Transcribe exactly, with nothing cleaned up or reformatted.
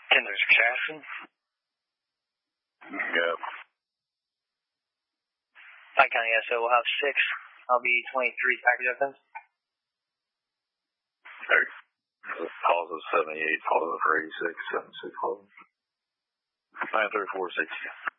ten there's Jackson. Yep. Pike County S O will have six. I'll be twenty-three package up then. Positive seventy-eight, positive for eighty-six, seventy-six, positive. nine thirty-four sixty.